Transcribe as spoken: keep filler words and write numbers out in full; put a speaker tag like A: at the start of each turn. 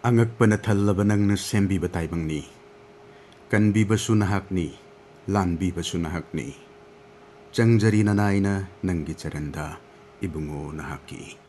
A: Angakpana thallaba nangna sembiba taibangni, kanbibasu nahakni, lanbibasu nahakni. Changjari nanaina nangi charanda ibungo nahaki.